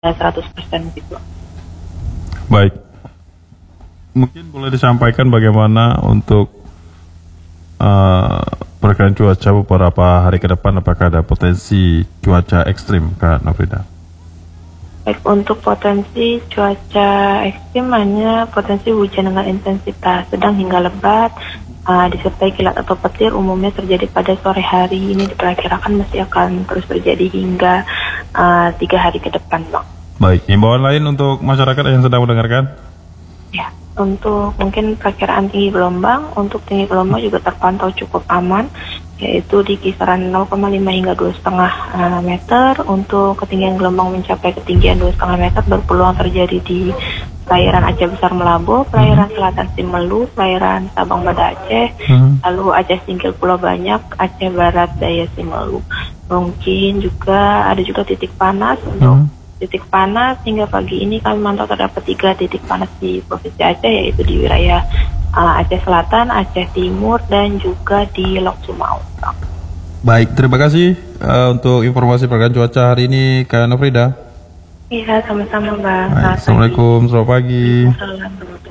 100% gitu. Baik. Mungkin boleh disampaikan bagaimana untuk perkiraan cuaca beberapa hari ke depan, apakah ada potensi cuaca ekstrim, Kak Nofrida? Baik, untuk potensi cuaca ekstrim hanya potensi hujan dengan intensitas sedang hingga lebat, disertai kilat atau petir umumnya terjadi pada sore hari. Ini diperkirakan masih akan terus terjadi hingga 3 hari ke depan, Bang. Baik, himbauan lain untuk masyarakat yang sedang mendengarkan? Ya, untuk mungkin perkiraan tinggi gelombang, untuk tinggi gelombang juga terpantau cukup aman, yaitu di kisaran 0,5 hingga 2,5 meter. Untuk ketinggian gelombang mencapai ketinggian 2,5 meter berpeluang terjadi di perairan Aceh Besar Melabo, perairan Selatan Simelu, perairan Sabang Banda Aceh, lalu Aceh Singkil Pulau Banyak, Aceh Barat Daya Simelu. Mungkin juga ada juga titik panas untuk titik panas hingga pagi ini kami mantau terdapat 3 titik panas di Provinsi Aceh, yaitu di wilayah Aceh Selatan, Aceh Timur, dan juga di Lok Sumau. Baik, terima kasih untuk informasi perkiraan cuaca hari ini, Kak Nofrida. Iya, sama-sama, Bang. Assalamualaikum, selamat pagi. Assalamualaikum.